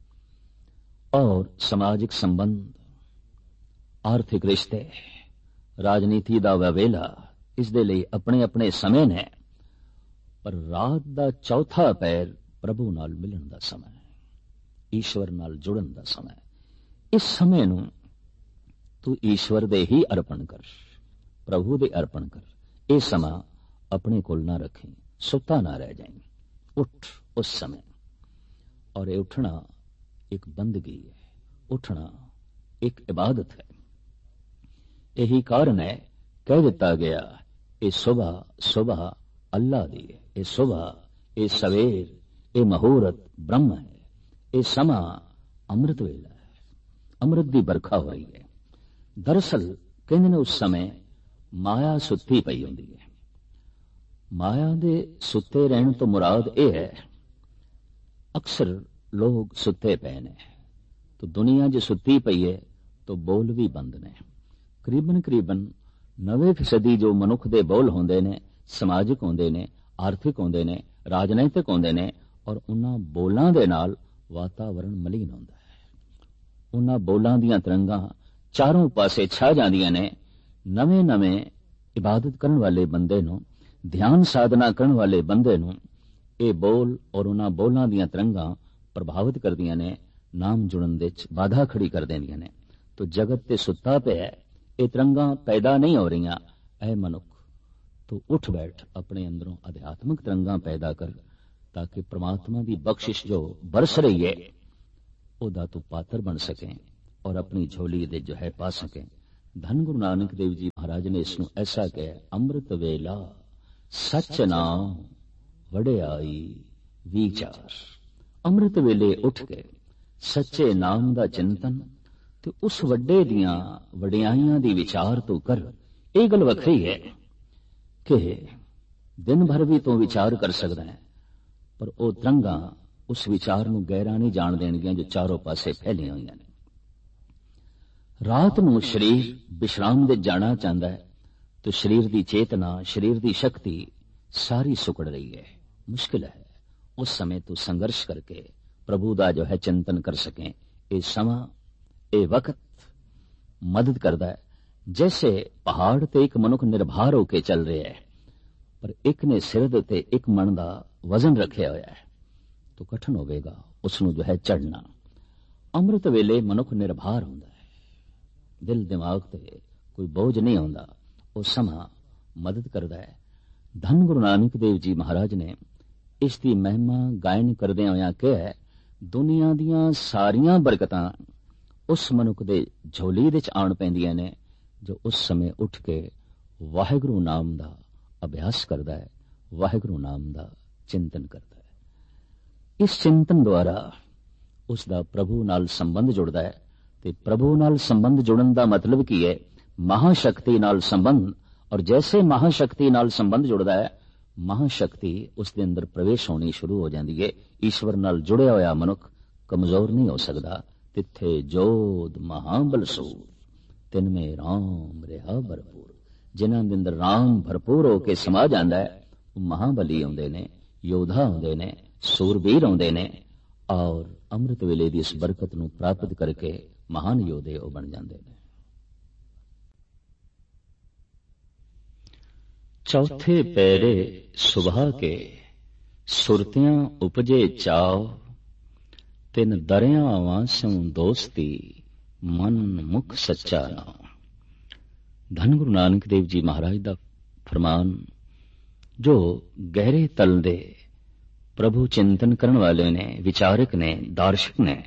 ਔਰ ਸਮਾਜਿਕ ਸੰਬੰਧ, ਆਰਥਿਕ ਰਿਸ਼ਤੇ, ਰਾਜਨੀਤੀ ਦਾ ਵੇਲਾ, ਇਸ ਦੇ ਲਈ ਆਪਣੇ ਆਪਣੇ ਸਮੇਂ ਨੇ। ਪਰ ਰਾਤ ਦਾ ਚੌਥਾ ਪਹਿਰ ਪ੍ਰਭੂ ਨਾਲ ਮਿਲਣ ਦਾ ਸਮਾਂ ਹੈ, ਈਸ਼ਵਰ ਨਾਲ ਜੁੜਨ ਦਾ ਸਮਾਂ ਹੈ। ਇਸ ਸਮੇਂ ਨੂੰ ਤੂੰ ਈਸ਼ਵਰ ਦੇ ਹੀ ਅਰਪਣ ਕਰ, ਪ੍ਰਭੂ ਦੇ ਅਰਪਣ ਕਰ। ਇਹ ਸਮਾਂ ਆਪਣੇ ਕੋਲ ਨਾ ਰੱਖੀ, ਸੁੱਤਾ ਨਾ ਰਹਿ ਜਾਈਂ, ਉੱਠ ਉਸ ਸਮੇਂ। ਔਰ ਇਹ ਉੱਠਣਾ ਇੱਕ ਬੰਦਗੀ ਹੈ, ਉੱਠਣਾ ਇੱਕ ਇਬਾਦਤ ਹੈ। ਇਹੀ ਕਾਰਨ ਹੈ ਕਹਿ ਦਿੱਤਾ ਗਿਆ, ਇਹ ਸੁਬਹ ਅੱਲਾ ਦੀ ਹੈ, ਇਹ ਸੁਬਹ, ਇਹ ਸਵੇਰ, ਇਹ ਮਹੂਰਤ ਬ੍ਰਹਮ ਹੈ, ਇਹ ਸਮਾਂ ਅੰਮ੍ਰਿਤ ਵੇਲਾ ਹੈ, ਅੰਮ੍ਰਿਤ ਦੀ ਬਰਖਾ ਹੋ ਰਹੀ ਹੈ। ਦਰਅਸਲ ਕਹਿੰਦੇ ਨੇ ਉਸ ਸਮੇਂ ਮਾਇਆ ਸੁੱਤੀ ਪਈ ਹੁੰਦੀ ਹੈ। ਮਾਇਆ ਦੇ ਸੁੱਤੇ ਰਹਿਣ ਤੋਂ ਮੁਰਾਦ ਇਹ ਹੈ, ਅਕਸਰ ਲੋਕ ਸੁੱਤੇ ਪਏ ਨੇ ਤਾਂ ਦੁਨੀਆ ਜੇ ਸੁੱਤੀ ਪਈ ਹੈ ਤਾਂ ਬੋਲ ਵੀ ਬੰਦ ਨੇ। ਕਰੀਬਨ 90% ਜੋ ਮਨੁੱਖ ਦੇ ਬੋਲ ਹੁੰਦੇ ਨੇ ਸਮਾਜਿਕ ਹੁੰਦੇ ਨੇ, ਆਰਥਿਕ ਹੁੰਦੇ ਨੇ, ਰਾਜਨੀਤਿਕ ਹੁੰਦੇ ਨੇ, ਔਰ ਉਹਨਾਂ ਬੋਲਾਂ ਦੇ ਨਾਲ ਵਾਤਾਵਰਣ ਮਲੀਨ ਹੁੰਦਾ ਹੈ। ਉਹਨਾਂ ਬੋਲਾਂ ਦੀਆਂ ਤਰੰਗਾਂ ਚਾਰੋਂ ਪਾਸੇ ਛਾ ਜਾਂਦੀਆਂ ਨੇ। ਨਵੇਂ ਇਬਾਦਤ ਕਰਨ ਵਾਲੇ ਬੰਦੇ ਨੂੰ, ਧਿਆਨ ਸਾਧਨਾ ਕਰਨ ਵਾਲੇ ਬੰਦੇ ਨੂੰ ਇਹ ਬੋਲ ਔਰ ਉਹਨਾਂ ਬੋਲਾਂ ਦੀਆਂ ਤਰੰਗਾਂ ਪ੍ਰਭਾਵਿਤ ਕਰਦੀਆਂ ਨੇ, ਨਾਮ ਜੁੜਨ ਦੇ ਵਿੱਚ ਬਾਧਾ ਖੜੀ ਕਰ ਦਿੰਦੀਆਂ ਨੇ। ਤੋ ਜਗਤ ਤੇ ਸੁੱਤਾ ਪਿਆ, ਇਹ ਤਰੰਗਾਂ ਪੈਦਾ ਨਹੀਂ ਹੋ ਰਹੀਆਂ। ਐ ਮਨੁੱਖ, ਤੂੰ ਉੱਠ ਬੈਠ, ਆਪਣੇ ਅੰਦਰੋਂ ਅਧਿਆਤਮਿਕ ਤਰੰਗਾਂ ਪੈਦਾ ਕਰ, ਤਾਂ ਕਿ ਪ੍ਰਮਾਤਮਾ ਦੀ ਬਖਸ਼ਿਸ਼ ਜੋ ਬਰਸ ਰਹੀ ਹੈ ਉਹਦਾ ਤੂੰ ਪਾਤਰ ਬਣ ਸਕੇ ਔਰ ਆਪਣੀ ਝੋਲੀ ਦੇ ਜੋ ਹੈ ਪਾ ਸਕੇ। ਧੰਨ ਗੁਰੂ ਨਾਨਕ ਦੇਵ ਜੀ ਮਹਾਰਾਜ ਨੇ ਇਸ ਨੂੰ ਐਸਾ ਕਿਹਾ, ਅੰਮ੍ਰਿਤ ਵੇਲਾ ਸੱਚ ਨਾਮ ਵਡਿਆਈ ਵਿਚਾਰ। ਅੰਮ੍ਰਿਤ ਵੇਲੇ ਉੱਠ ਕੇ ਸੱਚੇ ਨਾਮ ਦਾ ਚਿੰਤਨ ਤੇ ਉਸ ਵੱਡੇ ਦੀਆਂ ਵਡਿਆਈਆਂ ਦੀ ਵਿਚਾਰ ਤੂੰ ਕਰ। ਇਹ ਗੱਲ ਵੱਖਰੀ ਹੈ ਕਿ ਦਿਨ ਭਰ ਵੀ ਤੂੰ ਵਿਚਾਰ ਕਰ ਸਕਦਾ ਹੈ, ਪਰ ਉਹ ਤਰੰਗਾਂ ਉਸ ਵਿਚਾਰ ਨੂੰ ਗਹਿਰਾ ਨਹੀਂ ਜਾਣ ਦੇਣਗੀਆਂ ਜੋ ਚਾਰੋਂ ਪਾਸੇ ਫੈਲੀਆਂ ਹੋਈਆਂ ਨੇ। ਰਾਤ ਨੂੰ ਸਰੀਰ ਵਿਸ਼ਰਾਮ ਦੇ ਜਾਣਾ ਚਾਹੁੰਦਾ ਹੈ ਤੇ ਸਰੀਰ ਦੀ ਚੇਤਨਾ, ਸਰੀਰ ਦੀ ਸ਼ਕਤੀ ਸਾਰੀ ਸੁਕੜ ਰਹੀ ਹੈ, ਮੁਸ਼ਕਿਲ ਹੈ। ਉਸ ਸਮੇਂ ਤੂੰ ਸੰਘਰਸ਼ ਕਰਕੇ ਪ੍ਰਭੂ ਦਾ ਜੋ ਹੈ ਚਿੰਤਨ ਕਰ ਸਕੇ। ਇਹ ਸਮਾਂ, ਇਹ ਵਕਤ ਮਦਦ ਕਰਦਾ ਹੈ। ਜੈਸੇ ਪਹਾੜ ਤੇ ਇੱਕ ਮਨੁੱਖ ਨਿਰਭਰ ਹੋ ਕੇ ਚੱਲ ਰਿਹਾ ਹੈ, ਪਰ ਇੱਕ ਨੇ ਸਿਰ ਦੇ ਉੱਤੇ ਇੱਕ ਮਣ ਦਾ ਵਜ਼ਨ ਰੱਖਿਆ ਹੋਇਆ ਹੈ, ਤਾਂ ਕਠਿਨ ਹੋਵੇਗਾ ਉਸ ਨੂੰ ਜੋ ਹੈ ਚੜ੍ਹਨਾ। ਅੰਮ੍ਰਿਤ ਵੇਲੇ ਮਨੁੱਖ ਨਿਰਭਰ ਹੁੰਦਾ ਹੈ, ਦਿਲ ਦਿਮਾਗ ਤੇ ਕੋਈ ਬੋਝ ਨਹੀਂ ਹੁੰਦਾ। ਉਹ ਸਮਾਂ ਮਦਦ ਕਰਦਾ ਹੈ। ਧੰਨ ਗੁਰੂ ਨਾਨਕ ਦੇਵ ਜੀ ਮਹਾਰਾਜ ਨੇ ਇਸ ਦੀ ਮਹਿਮਾ ਗਾਇਨ ਕਰਦਿਆਂ ਹੋਇਆਂ ਕਿਹਾ, ਦੁਨੀਆ ਦੀਆਂ ਸਾਰੀਆਂ ਬਰਕਤਾਂ ਉਸ ਮਨੁੱਖ ਦੇ ਝੋਲੀ ਵਿੱਚ ਆਣ ਪੈਂਦੀਆਂ ਨੇ ਜੋ ਉਸ ਸਮੇਂ ਉੱਠ ਕੇ ਵਾਹਿਗੁਰੂ ਨਾਮ ਦਾ ਅਭਿਆਸ ਕਰਦਾ ਹੈ, ਵਾਹਿਗੁਰੂ ਨਾਮ ਦਾ ਚਿੰਤਨ ਕਰਦਾ ਹੈ। ਇਸ ਚਿੰਤਨ ਦੁਆਰਾ ਉਸ ਦਾ ਪ੍ਰਭੂ ਨਾਲ ਸੰਬੰਧ ਜੁੜਦਾ ਹੈ। ਤੇ ਪ੍ਰਭੂ ਨਾਲ ਸੰਬੰਧ ਜੁੜਨ ਦਾ ਮਤਲਬ ਕੀ ਹੈ? ਮਹਾਸ਼ਕਤੀ ਨਾਲ ਸੰਬੰਧ। ਔਰ ਜੈਸੇ ਮਹਾਸ਼ਕਤੀ ਨਾਲ ਸੰਬੰਧ ਜੁੜਦਾ ਹੈ, ਮਹਾਸ਼ਕਤੀ ਉਸ ਦੇ ਅੰਦਰ ਪ੍ਰਵੇਸ਼ ਹੋਣੀ ਸ਼ੁਰੂ ਹੋ ਜਾਂਦੀ ਹੈ। ਈਸ਼ਵਰ ਨਾਲ ਜੁੜਿਆ ਹੋਇਆ ਮਨੁੱਖ ਕਮਜ਼ੋਰ ਨਹੀਂ ਹੋ ਸਕਦਾ। ਤਿੱਥੇ ਜੋਧ ਮਹਾਬਲ ਸੂਰ, ਤਿਨ ਮੇ ਰਾਮ ਰਿਹਾ ਭਰਪੂਰ। ਜਿਨ੍ਹਾਂ ਦੇ ਅੰਦਰ ਰਾਮ ਭਰਪੂਰ ਹੋ ਕੇ ਸਮਾ ਜਾਂਦਾ ਹੈ, ਉਹ ਮਹਾਬਲੀ ਆਉਂਦੇ ਨੇ, ਯੋਧਾ ਆਉਂਦੇ ਨੇ, ਸੂਰਬੀਰ ਆਉਂਦੇ ਨੇ, ਔਰ ਅੰਮ੍ਰਿਤ ਵੇਲੇ ਦੀ ਇਸ ਬਰਕਤ ਨੂੰ ਪ੍ਰਾਪਤ ਕਰਕੇ ਮਹਾਨ ਯੋਧੇ ਉਹ ਬਣ ਜਾਂਦੇ ਨੇ। ਚੌਥੇ ਪਹਿਰੇ ਸੁਬਹ ਕੇ ਸੁਰਤਿਆਂ ਉਪਜੇ ਚਾਉ, ਤਿਨ ਦਰਿਆਵਾਂ ਸੋਂ ਦੋਸਤੀ ਮਨ ਮੁਖ ਸੱਚਾ ਨਾਮ। ਧੰਨ ਗੁਰੂ ਨਾਨਕ ਦੇਵ ਜੀ ਮਹਾਰਾਜ ਦਾ ਫਰਮਾਨ, ਜੋ ਗਹਿਰੇ ਤਲ ਦੇ ਪ੍ਰਭੂ ਚਿੰਤਨ ਕਰਨ ਵਾਲੇ ਨੇ, ਵਿਚਾਰਕ ਨੇ, ਦਾਰਸ਼ਕ ਨੇ,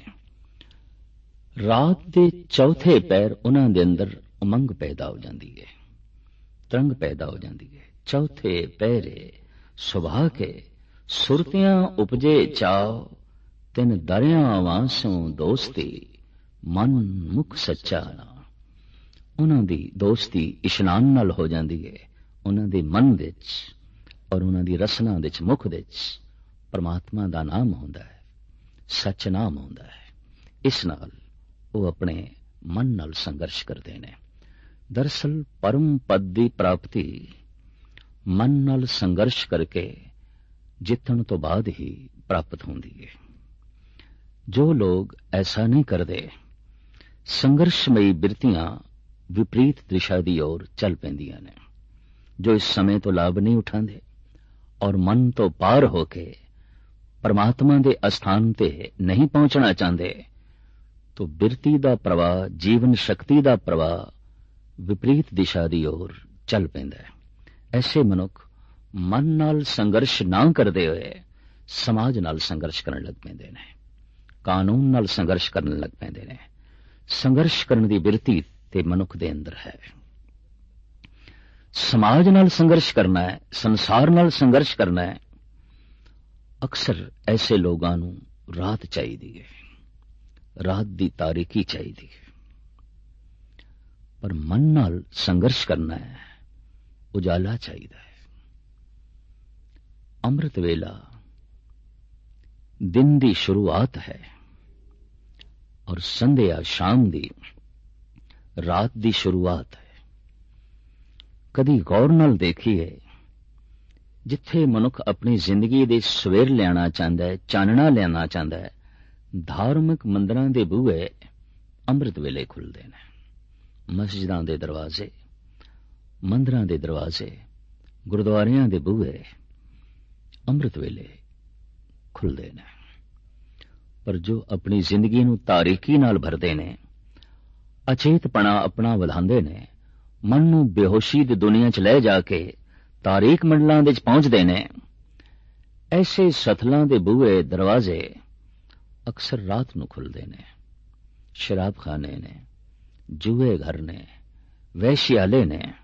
ਰਾਤ ਦੇ ਚੌਥੇ ਪਹਿਰ ਉਹਨਾਂ ਦੇ ਅੰਦਰ ਉਮੰਗ ਪੈਦਾ ਹੋ ਜਾਂਦੀ ਹੈ, ਤਰੰਗ ਪੈਦਾ ਹੋ ਜਾਂਦੀ ਹੈ। ਚੌਥੇ ਪਹਿਰੇ ਸੁਬਹ ਕੇ ਸੁਰਤਿਆਂ ਉਪਜੇ ਚਾਉ, ਤਿਨ ਦਰਿਆਵਾਂ ਸੋਂ ਦੋਸਤੀ ਮਨ ਮੁਖ ਸੱਚਾ ਨਾਮ। ਉਹਨਾਂ ਦੀ ਦੋਸਤੀ ਇਸ਼ਨਾਨ ਨਾਲ ਹੋ ਜਾਂਦੀ ਹੈ। ਉਹਨਾਂ ਦੇ ਮਨ ਵਿੱਚ ਔਰ ਉਹਨਾਂ ਦੀ ਰਸਨਾ ਵਿੱਚ, ਮੁਖ ਵਿੱਚ ਪਰਮਾਤਮਾ ਦਾ ਨਾਮ ਹੁੰਦਾ ਹੈ, ਸੱਚ ਨਾਮ ਹੁੰਦਾ ਹੈ। ਇਸ ਨਾਲ ਉਹ ਆਪਣੇ ਮਨ ਨਾਲ ਸੰਘਰਸ਼ ਕਰਦੇ ਨੇ। ਦਰਅਸਲ ਪਰਮ ਪਦ ਦੀ ਪ੍ਰਾਪਤੀ ਮਨ ਨਾਲ ਸੰਘਰਸ਼ ਕਰਕੇ ਜਿੱਤਣ ਤੋਂ ਬਾਅਦ ਹੀ ਪ੍ਰਾਪਤ ਹੁੰਦੀ ਹੈ। ਜੋ ਲੋਕ ਐਸਾ ਨਹੀਂ ਕਰਦੇ, ਸੰਘਰਸ਼ਮਈ ਬਿਰਤੀਆਂ ਵਿਪਰੀਤ ਦਿਸ਼ਾ ਦੀ ओर ਚੱਲ ਪੈਂਦੀਆਂ ਨੇ। ਜੋ ਇਸ ਸਮੇਂ ਤੋਂ ਲਾਭ ਨਹੀਂ ਉਠਾਉਂਦੇ ਔਰ ਮਨ ਤੋਂ ਪਾਰ ਹੋ ਕੇ ਪਰਮਾਤਮਾ ਦੇ ਅਸਥਾਨ ਤੇ ਨਹੀਂ ਪਹੁੰਚਣਾ ਚਾਹੁੰਦੇ, तो बिरती ਦਾ ਪ੍ਰਵਾਹ, ਜੀਵਨ ਸ਼ਕਤੀ ਦਾ ਪ੍ਰਵਾਹ ਵਿਪਰੀਤ ਦਿਸ਼ਾ ਦੀ ओर ਚੱਲ ਪੈਂਦਾ ਹੈ। ਐਸੇ ਮਨੁੱਖ ਮਨ ਨਾਲ ਸੰਘਰਸ਼ ਨਾ ਕਰਦੇ ਹੋਏ ਸਮਾਜ ਨਾਲ ਸੰਘਰਸ਼ ਕਰਨ ਲੱਗ ਪੈਂਦੇ ਨੇ, ਕਾਨੂੰਨ ਨਾਲ ਸੰਘਰਸ਼ ਕਰਨ ਲੱਗ ਪੈਂਦੇ ਨੇ। ਸੰਘਰਸ਼ ਕਰਨ ਦੀ ਬਿਰਤੀ ਤੇ ਮਨੁੱਖ ਦੇ ਅੰਦਰ ਹੈ। ਸਮਾਜ ਨਾਲ ਸੰਘਰਸ਼ ਕਰਨਾ ਹੈ, ਸੰਸਾਰ ਨਾਲ ਸੰਘਰਸ਼ ਕਰਨਾ ਹੈ। ਅਕਸਰ ਐਸੇ ਲੋਕਾਂ ਨੂੰ ਰਾਤ ਚਾਹੀਦੀ ਹੈ, ਰਾਤ ਦੀ ਤਾਰੀਕੀ ਚਾਹੀਦੀ ਹੈ। ਪਰ ਮਨ ਨਾਲ ਸੰਘਰਸ਼ ਕਰਨਾ ਹੈ, ਉਜਾਲਾ ਚਾਹੀਦਾ ਹੈ। ਅੰਮ੍ਰਿਤ ਵੇਲਾ ਦਿਨ ਦੀ ਸ਼ੁਰੂਆਤ ਹੈ ਔਰ ਸੰਧਿਆ ਸ਼ਾਮ ਦੀ, ਰਾਤ ਦੀ ਸ਼ੁਰੂਆਤ ਹੈ। ਕਦੀ ਗੌਰ ਨਾਲ ਦੇਖੀਏ ਜਿੱਥੇ ਮਨੁੱਖ ਆਪਣੀ ਜ਼ਿੰਦਗੀ ਦੇ ਸਵੇਰ ਲਿਆਣਾ ਚਾਹੁੰਦਾ ਹੈ, ਚਾਨਣਾ ਲਿਆਣਾ ਚਾਹੁੰਦਾ ਹੈ, ਧਾਰਮਿਕ ਮੰਦਰਾਂ ਦੇ ਬੂਹੇ ਅੰਮ੍ਰਿਤ ਵੇਲੇ ਖੁੱਲ੍ਹਦੇ ਨੇ। ਮਸਜਿਦਾਂ ਦੇ ਦਰਵਾਜ਼ੇ, ਮੰਦਰਾਂ ਦੇ ਦਰਵਾਜ਼ੇ, ਗੁਰਦੁਆਰਿਆਂ ਦੇ ਬੂਹੇ ਅੰਮ੍ਰਿਤ ਵੇਲੇ ਖੁੱਲ੍ਹਦੇ ਨੇ। ਪਰ ਜੋ ਆਪਣੀ ਜ਼ਿੰਦਗੀ ਨੂੰ ਤਾਰੀਕੀ ਨਾਲ ਭਰਦੇ ਨੇ, ਅਚੇਤਪਣਾ ਆਪਣਾ ਵਧਾਉਂਦੇ ਨੇ, ਮਨ ਨੂੰ ਬੇਹੋਸ਼ੀ ਦੀ ਦੁਨੀਆ 'ਚ ਲੈ ਜਾ ਕੇ ਤਾਰੀਕ ਮੰਡਲਾਂ ਦੇ 'ਚ ਪਹੁੰਚਦੇ ਨੇ, ਐਸੇ ਸਥਲਾਂ ਦੇ ਬੂਹੇ ਦਰਵਾਜ਼ੇ ਅਕਸਰ ਰਾਤ ਨੂੰ ਖੁੱਲ੍ਹਦੇ ਨੇ। ਸ਼ਰਾਬਖਾਨੇ ਨੇ, ਜੂਏ ਘਰ ਨੇ, ਵੈਸ਼ਿਆਲੇ ਨੇ,